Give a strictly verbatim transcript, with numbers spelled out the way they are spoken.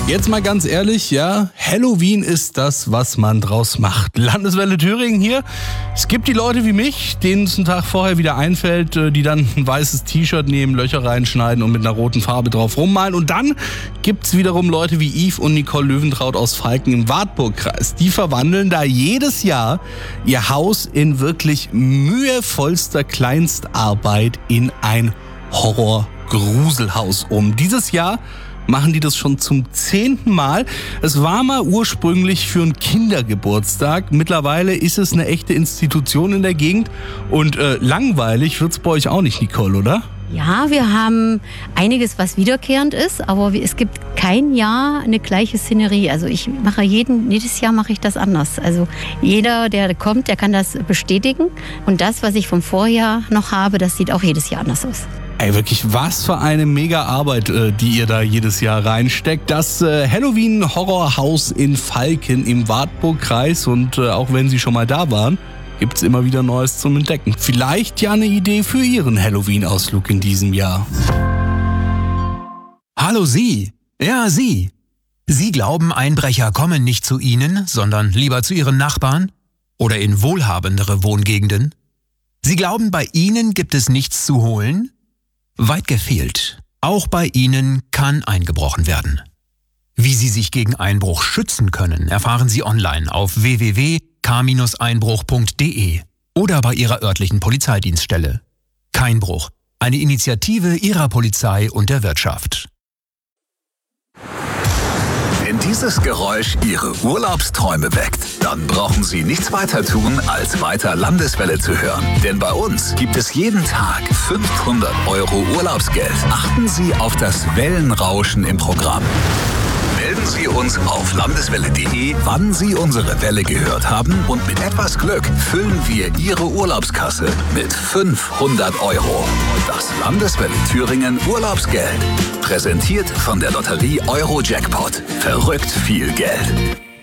Jetzt mal ganz ehrlich, ja, Halloween ist das, was man draus macht. Landeswelle Thüringen hier. Es gibt die Leute wie mich, denen es einen Tag vorher wieder einfällt, die dann ein weißes T-Shirt nehmen, Löcher reinschneiden und mit einer roten Farbe drauf rummalen. Und dann gibt's wiederum Leute wie Yves und Nicole Löwentraut aus Falken im Wartburgkreis. Die verwandeln da jedes Jahr ihr Haus in wirklich mühevollster Kleinstarbeit in ein Horror-Gruselhaus um. Dieses Jahr machen die das schon zum zehnten Mal. Es war mal ursprünglich für einen Kindergeburtstag. Mittlerweile ist es eine echte Institution in der Gegend. Und äh, langweilig wird's bei euch auch nicht, Nicole, oder? Ja, wir haben einiges, was wiederkehrend ist, aber es gibt kein Jahr eine gleiche Szenerie. Also ich mache jeden, jedes Jahr mache ich das anders. Also jeder, der kommt, der kann das bestätigen. Und das, was ich vom Vorjahr noch habe, das sieht auch jedes Jahr anders aus. Ey, wirklich, was für eine mega Arbeit, äh, die ihr da jedes Jahr reinsteckt. Das äh, Halloween-Horrorhaus in Falken im Wartburgkreis. Und äh, auch wenn Sie schon mal da waren, gibt's immer wieder Neues zum Entdecken. Vielleicht ja eine Idee für Ihren Halloween-Ausflug in diesem Jahr. Hallo Sie. Ja, Sie. Sie glauben, Einbrecher kommen nicht zu Ihnen, sondern lieber zu Ihren Nachbarn? Oder in wohlhabendere Wohngegenden? Sie glauben, bei Ihnen gibt es nichts zu holen? Weit gefehlt. Auch bei Ihnen kann eingebrochen werden. Wie Sie sich gegen Einbruch schützen können, erfahren Sie online auf w w w punkt k einbruch punkt d e oder bei Ihrer örtlichen Polizeidienststelle. Keinbruch, eine Initiative Ihrer Polizei und der Wirtschaft. Wenn dieses Geräusch Ihre Urlaubsträume weckt, dann brauchen Sie nichts weiter tun, als weiter Landeswelle zu hören. Denn bei uns gibt es jeden Tag fünfhundert Euro Urlaubsgeld. Achten Sie auf das Wellenrauschen im Programm. Melden Sie uns auf landeswelle punkt de, wann Sie unsere Welle gehört haben, und mit etwas Glück füllen wir Ihre Urlaubskasse mit fünfhundert Euro. Das Landeswelle Thüringen Urlaubsgeld. Präsentiert von der Lotterie Euro Jackpot. Verrückt viel Geld.